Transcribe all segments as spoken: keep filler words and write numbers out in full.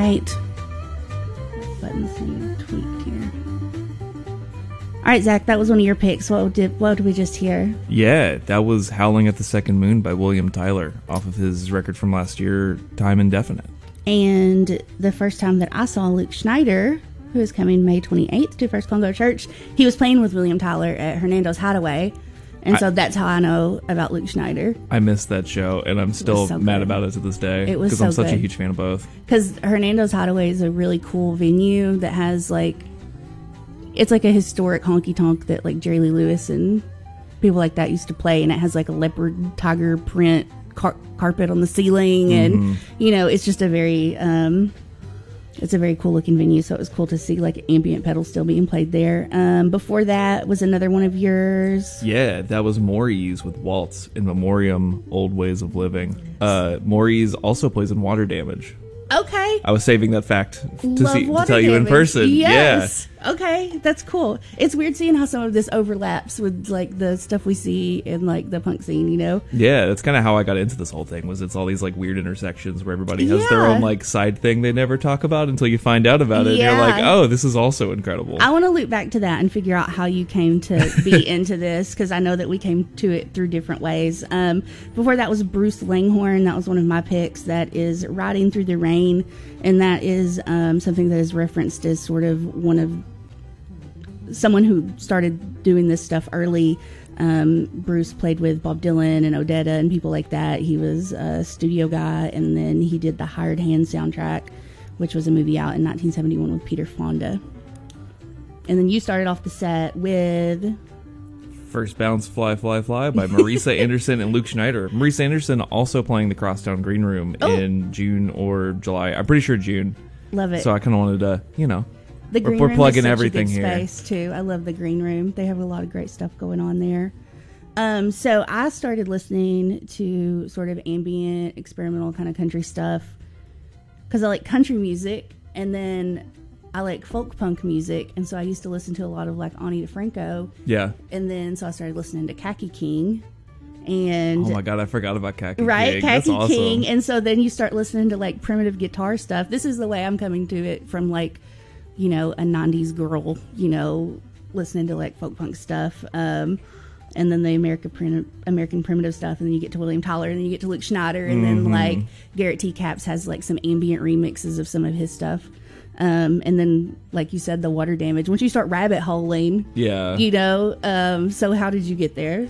right. Buttons need tweaked here. All right, Zach, that was one of your picks. What did what did we just hear? Yeah, that was Howling at the Second Moon by William Tyler off of his record from last year, Time Indefinite. And the first time that I saw Luke Schneider, who is coming May twenty-eighth to First Congo Church, he was playing with William Tyler at Hernando's Hideaway. And so I, that's how I know about Luke Schneider. I missed that show, and I'm still so mad good. about it to this day. It was Because so I'm such good. a huge fan of both. Because Hernando's Hideaway is a really cool venue that has, like, it's like a historic honky-tonk that, like, Jerry Lee Lewis and people like that used to play. And it has, like, a leopard tiger print car- carpet on the ceiling. And, mm-hmm. you know, it's just a very... Um, It's a very cool looking venue, so it was cool to see like ambient pedals still being played there. Um, before that was another one of yours. Yeah, that was Maurice with Waltz in Memoriam, Old Ways of Living. Uh, Maurice also plays in Water Damage. Okay. I was saving that fact to, Love see, to Water tell you in Damage. person. Yes. Yeah. Okay, that's cool. It's weird seeing how some of this overlaps with like the stuff we see in like the punk scene, you know? Yeah, that's kind of how I got into this whole thing. Was it's all these like weird intersections where everybody has yeah. their own like side thing they never talk about until you find out about it. Yeah. And you're like, oh, this is also incredible. I want to loop back to that and figure out how you came to be into this, because I know that we came to it through different ways. Um, before that was Bruce Langhorne. That was one of my picks. That is Riding Through the Rain, and that is um, something that is referenced as sort of one of someone who started doing this stuff early. Um, Bruce played with Bob Dylan and Odetta and people like that. He was a studio guy, and then he did the Hired Hand soundtrack, which was a movie out in nineteen seventy-one with Peter Fonda. And then you started off the set with First Bounce Fly Fly Fly by Marisa Anderson and Luke Schneider. Marisa Anderson also playing the Crosstown Green Room oh. in June or July. I'm pretty sure June. Love it. So I kind of wanted to, you know, the green we're room plugging is such everything a good here. Space too. I love the green room. They have a lot of great stuff going on there. Um, so I started listening to sort of ambient, experimental kind of country stuff because I like country music, and then I like folk punk music, and so I used to listen to a lot of like Ani DeFranco. Yeah. And then so I started listening to Khaki King. And oh my god, I forgot about Khaki right, King. Khaki That's awesome. King. And so then you start listening to like primitive guitar stuff. This is the way I'm coming to it from like, you know, a nineties girl, you know, listening to like folk punk stuff. Um, and then the American prim- American primitive stuff, and then you get to William Tyler, and then you get to Luke Schneider, and mm-hmm. then like Garrett T. Capps has like some ambient remixes of some of his stuff. Um, and then, like you said, the Water Damage. Once you start rabbit holing, yeah, you know. Um, so how did you get there?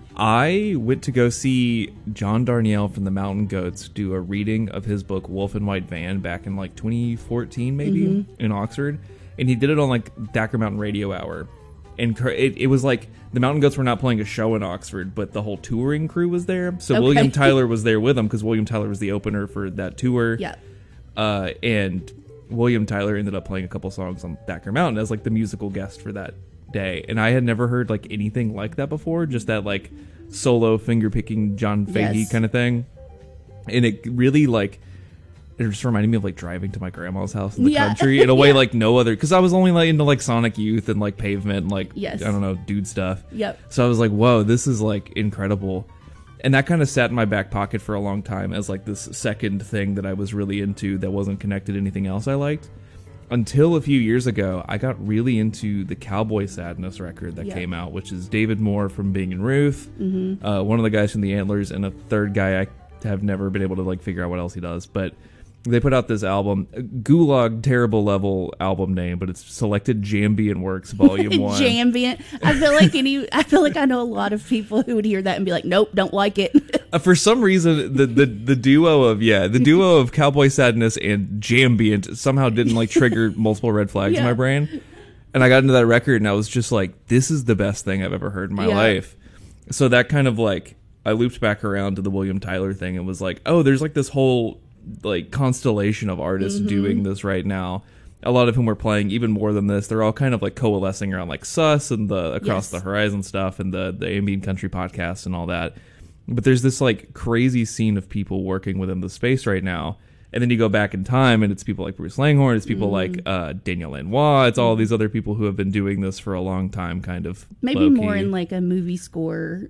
I went to go see John Darnielle from the Mountain Goats do a reading of his book Wolf and White Van back in like twenty fourteen, maybe mm-hmm. in Oxford, and he did it on like Dacker Mountain Radio Hour, and it, it was like the Mountain Goats were not playing a show in Oxford, but the whole touring crew was there. So okay. William Tyler was there with them because William Tyler was the opener for that tour. Yeah, uh, and William Tyler ended up playing a couple songs on Dacker Mountain as like the musical guest for that day, and I had never heard like anything like that before, just that like solo finger picking John Fahey yes. kind of thing, and it really like it just reminded me of like driving to my grandma's house in the yeah. country in a way yeah. like no other, because I was only like into like Sonic Youth and like Pavement and like yes. I don't know dude stuff. Yep. So I was like, whoa, this is like incredible. And that kind of sat in my back pocket for a long time as like this second thing that I was really into that wasn't connected to anything else I liked. Until a few years ago, I got really into the Cowboy Sadness record that yep. came out, which is David Moore from Bing and Ruth, mm-hmm. uh, one of the guys from the Antlers, and a third guy I have never been able to like figure out what else he does. But they put out this album, Gulag, terrible level album name, but it's Selected Jambient Works Volume One. Jambient. I feel like any. I feel like I know a lot of people who would hear that and be like, "Nope, don't like it." uh, for some reason, the, the the duo of yeah, the duo of Cowboy Sadness and Jambient somehow didn't like trigger multiple red flags yeah. in my brain. And I got into that record and I was just like, "This is the best thing I've ever heard in my yeah. life." So that kind of like I looped back around to the William Tyler thing and was like, "Oh, there's like this whole." like constellation of artists mm-hmm. doing this right now, a lot of whom are playing even more than this. They're all kind of like coalescing around like Sus and the Across yes. the Horizon stuff and the the ambient country podcasts and all that. But there's this like crazy scene of people working within the space right now, and then you go back in time and it's people like Bruce Langhorne, it's people mm-hmm. like uh Daniel Lanois, it's mm-hmm. all these other people who have been doing this for a long time, kind of maybe low-key. More in like a movie score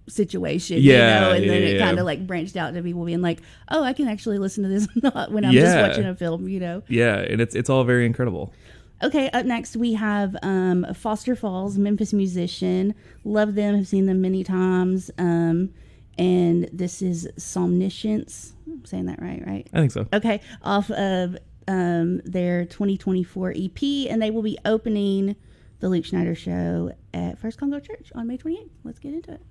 situation, Yeah, you know, and yeah, then it yeah. kind of like branched out to people being like, oh, I can actually listen to this not when I'm Yeah. just watching a film, you know. Yeah, and it's it's all very incredible. Okay, up next we have um, Foster Falls, Memphis musician. Love them, have seen them many times. Um, and this is Somniscience. I'm saying that right, right? I think so. Okay, off of um, their twenty twenty-four E P, and they will be opening the Luke Schneider Show at First Congo Church on May twenty-eighth. Let's get into it.